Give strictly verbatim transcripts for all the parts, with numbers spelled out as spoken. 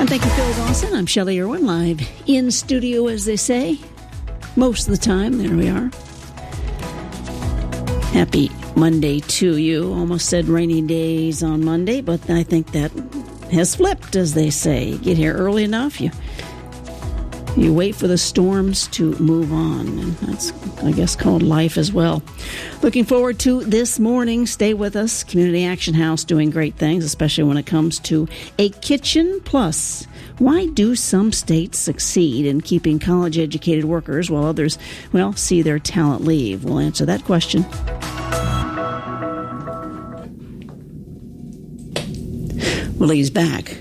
And thank you, Phil Dawson. I'm Shelley Irwin, live in studio, as they say. Most of the time, there we are. Happy Monday to you. Almost said rainy days on Monday, but I think that has flipped, as they say. You get here early enough, you you wait for the storms to move on, and that's, I guess, called life as well. Looking forward to this morning. Stay with us. Community Action House doing great things, especially when it comes to a kitchen plus. Why do some states succeed in keeping college-educated workers while others, well, see their talent leave? We'll answer that question. Well, he's back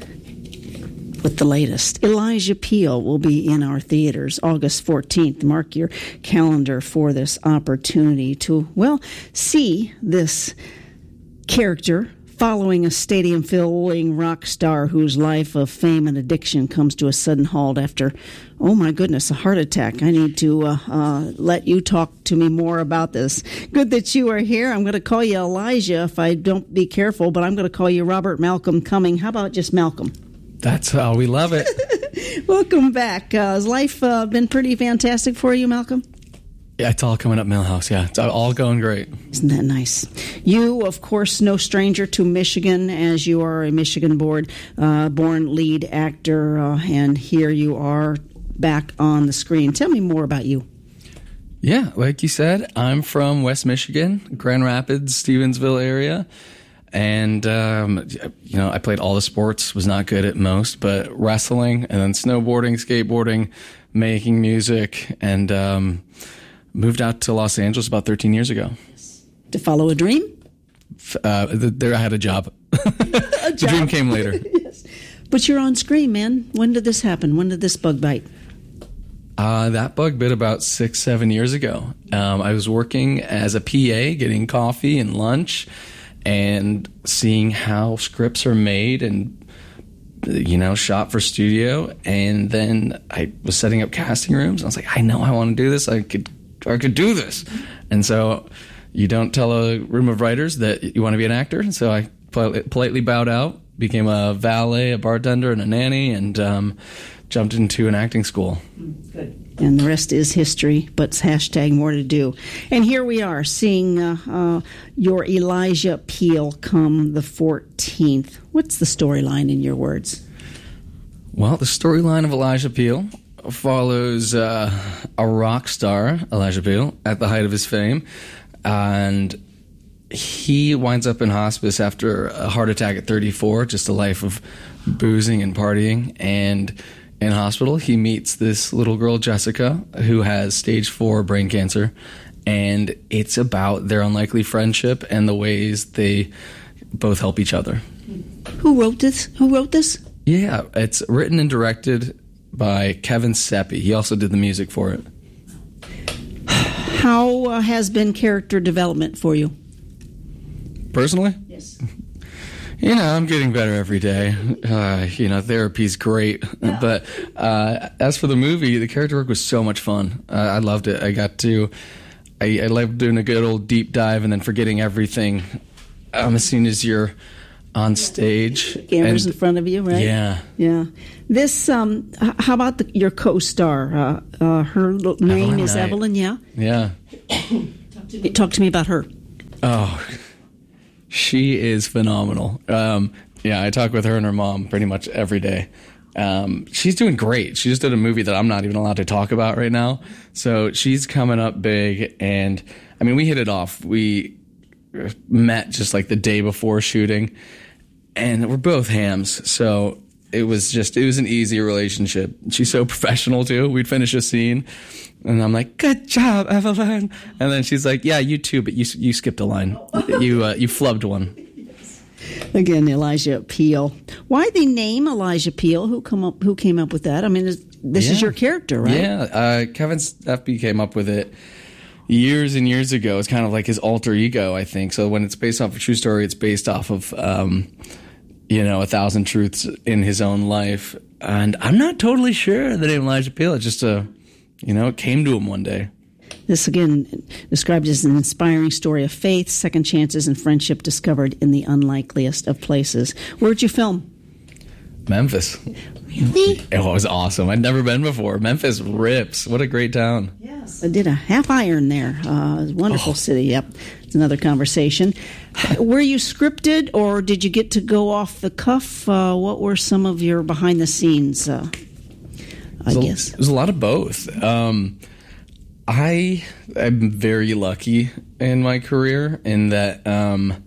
with the latest. Elijah Peel will be in our theaters August fourteenth. Mark your calendar for this opportunity to, well, see this character following a stadium-filling rock star whose life of fame and addiction comes to a sudden halt after, oh my goodness, a heart attack. I need to uh, uh, let you talk to me more about this. Good that you are here. I'm going to call you Elijah if I don't be careful, but I'm going to call you Robert Malcolm Cumming. How about just Malcolm? That's how we love it. Welcome back. Uh, has life uh, been pretty fantastic for you, Malcolm? Yeah, it's all coming up Millhouse. Yeah, it's all going great. Isn't that nice? You, of course, no stranger to Michigan, as you are a Michigan board uh, born lead actor, uh, and here you are back on the screen. Tell me more about you. Yeah, like you said, I'm from West Michigan, Grand Rapids, Stevensville area. And, um, you know, I played all the sports, was not good at most, but wrestling and then snowboarding, skateboarding, making music, and um, moved out to Los Angeles about thirteen years ago. To follow a dream? Uh, there I had a job. a job. The dream came later. Yes. But you're on screen, man. When did this happen? When did this bug bite? Uh, that bug bit about six, seven years ago. Um, I was working as a P A, getting coffee and lunch, and seeing how scripts are made and, you know, shot for studio. And then I was setting up casting rooms. I was like, I know I want to do this. I could, I could do this. And so you don't tell a room of writers that you want to be an actor. So I pol- politely bowed out, became a valet, a bartender, and a nanny, and um, jumped into an acting school. Good. And the rest is history, but hashtag more to do. And here we are, seeing uh, uh, your Elijah Peel come the fourteenth. What's the storyline in your words? Well, the storyline of Elijah Peel follows uh, a rock star, Elijah Peel, at the height of his fame. And he winds up in hospice after a heart attack at thirty-four, just a life of boozing and partying. And in hospital, he meets this little girl, Jessica, who has stage four brain cancer, and it's about their unlikely friendship and the ways they both help each other. Who wrote this? Who wrote this? Yeah, it's written and directed by Kevin Seppi. He also did the music for it. How uh, has been character development for you? Personally? Yes. You know, I'm getting better every day. Uh, you know, therapy's great. Yeah. But uh, as for the movie, the character work was so much fun. Uh, I loved it. I got to, I, I loved doing a good old deep dive and then forgetting everything um, as soon as you're on stage. The camera's and, in front of you, right? Yeah. Yeah. This, um, how about the, your co-star? Uh, uh, her name Evelyn is Knight. Evelyn, yeah? Yeah. Talk to me, talk to me about her. Oh, she is phenomenal. Um, yeah, I talk with her and her mom pretty much every day. Um, she's doing great. She just did a movie that I'm not even allowed to talk about right now. So she's coming up big. And, I mean, we hit it off. We met just like the day before shooting. And we're both hams. So it was just, it was an easy relationship. She's so professional, too. We'd finish a scene. And I'm like, good job, Evelyn. And then she's like, yeah, you too, but you you skipped a line. You uh, you flubbed one. Again, Elijah Peel. Why the name Elijah Peel? Who come up? Who came up with that? I mean, this, this yeah. is your character, right? Yeah, uh, Kevin Seppi came up with it years and years ago. It's kind of like his alter ego, I think. So when it's based off a true story, it's based off of, um, you know, a thousand truths in his own life. And I'm not totally sure the name Elijah Peel. It's just a... You know, it came to him one day. This, again, described as an inspiring story of faith, second chances, and friendship discovered in the unlikeliest of places. Where'd you film? Memphis. Really? It was awesome. I'd never been before. Memphis rips. What a great town. Yes. I did a half iron there. Uh, it was a wonderful oh. city. Yep. It's another conversation. Were you scripted or did you get to go off the cuff? Uh, what were some of your behind the scenes, uh, I guess? It was a lot of both. Um, I am very lucky in my career in that um,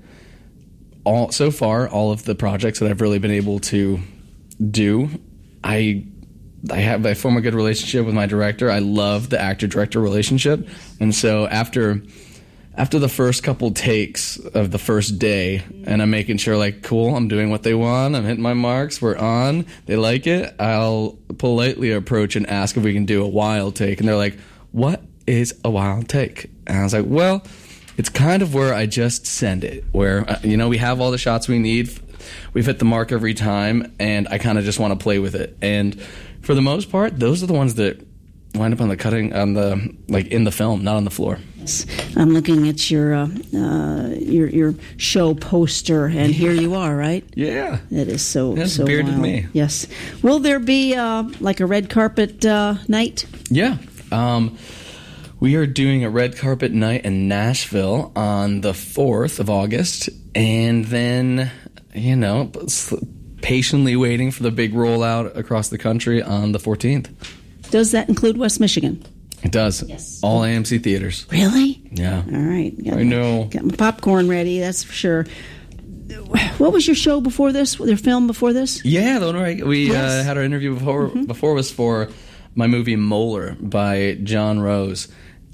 all so far, all of the projects that I've really been able to do, I I have I form a good relationship with my director. I love the actor-director relationship, and so after after the first couple takes of the first day, and I'm making sure like, cool, I'm doing what they want, I'm hitting my marks, we're on, they like it, I'll politely approach and ask if we can do a wild take, and they're like, what is a wild take? And I was like, well, it's kind of where I just send it, where uh, you know we have all the shots we need. We've hit the mark every time, and I kind of just want to play with it. And for the most part, those are the ones that wind up on the cutting, on the like in the film, not on the floor. Yes. I'm looking at your uh, uh, your your show poster, and here you are, right? Yeah, it is so That's so bearded wild. me. Yes. Will there be uh, like a red carpet uh, night? Yeah. Um, we are doing a red carpet night in Nashville on the fourth of August, and then, you know, patiently waiting for the big rollout across the country on the fourteenth. Does that include West Michigan? It does. Yes. All A M C theaters. Really? Yeah. All right. Got I know. Got my popcorn ready, that's for sure. What was your show before this? Your film before this? Yeah, the one where I, we yes. uh, had our interview before. Mm-hmm. Before was for my movie Molar by John Rose.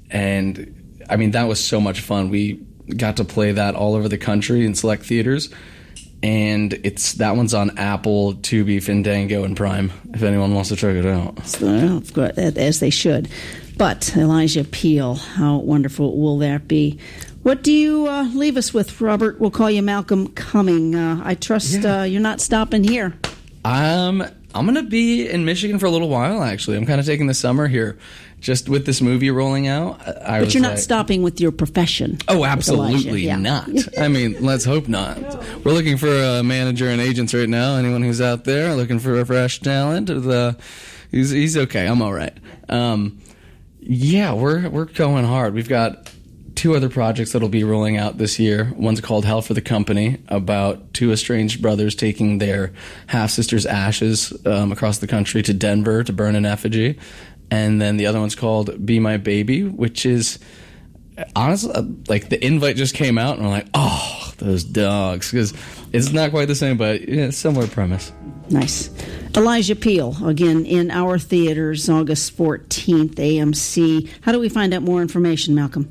And, I mean, that was so much fun. We got to play that all over the country in select theaters. And it's that one's on Apple, Tubi, Fandango, and Prime, if anyone wants to check it out. So, as they should. But Elijah Peel, how wonderful will that be? What do you uh, leave us with, Robert? We'll call you Malcolm Cumming. Uh, I trust yeah. uh, you're not stopping here. Um, I'm going to be in Michigan for a little while, actually. I'm kind of taking the summer here. Just with this movie rolling out, I but was you're not like, stopping with your profession. Oh, absolutely yeah. not. I mean, let's hope not. We're looking for a manager and agents right now. Anyone who's out there looking for a fresh talent, the he's he's okay. I'm all right. Um, yeah, we're we're going hard. We've got two other projects that'll be rolling out this year. One's called Hell for the Company, about two estranged brothers taking their half sister's ashes um, across the country to Denver to burn in effigy. And then the other one's called Be My Baby, which is, honestly, like the invite just came out and we're like, oh, those dogs. Because it's not quite the same, but yeah, similar premise. Nice. Elijah Peel, again, in our theaters, August fourteenth, A M C. How do we find out more information, Malcolm?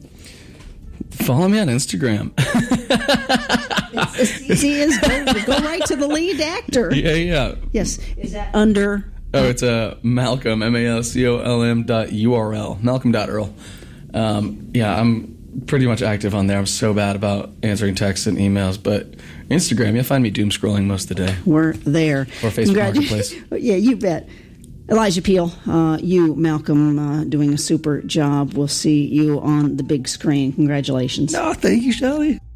Follow me on Instagram. It's as easy as go, go right to the lead actor. Yeah, yeah. Yes. Is that under... Oh, it's a uh, Malcolm, M A L C O L M dot U R L, Malcolm dot Earl. Um, yeah, I'm pretty much active on there. I'm so bad about answering texts and emails, but Instagram, you'll find me doom scrolling most of the day. We're there. Or Facebook Marketplace. Yeah, you bet. Elijah Peel, uh, you, Malcolm, uh, doing a super job. We'll see you on the big screen. Congratulations. Oh, thank you, Shelley.